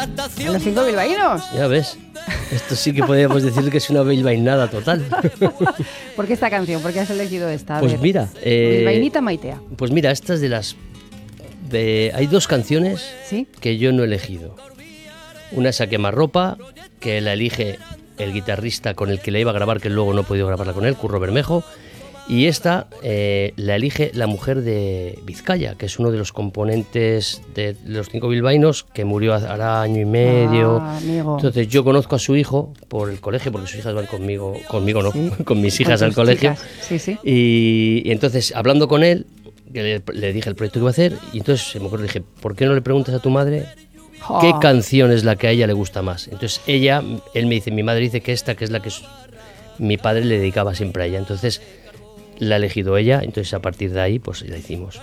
Los 5 bilbaínos. Ya ves, esto sí que podríamos decir que es una bilbainada total. ¿Por qué esta canción? ¿Por qué has elegido esta? Pues mira, Bilbainita Maitea. Pues mira, esta es de las... hay dos canciones ¿Sí? que yo no he elegido. Una es A Quemarropa, que la elige el guitarrista con el que la iba a grabar, que luego no he podido grabarla con él, Curro Bermejo. Y esta la elige la mujer de Vizcaya, que es uno de los componentes de los 5 bilbaínos, que murió hará año y medio. Amigo. Entonces yo conozco a su hijo por el colegio, porque sus hijas van conmigo no, Sí. con mis hijas Con al tus colegio. chicas. Sí, sí. Y entonces, hablando con él, que le dije el proyecto que iba a hacer, y entonces se me ocurrió, dije, ¿por qué no le preguntas a tu madre qué canción es la que a ella le gusta más? Entonces él me dice, mi madre dice que esta, que es la que mi padre le dedicaba siempre a ella. Entonces la ha elegido ella, entonces a partir de ahí pues la hicimos.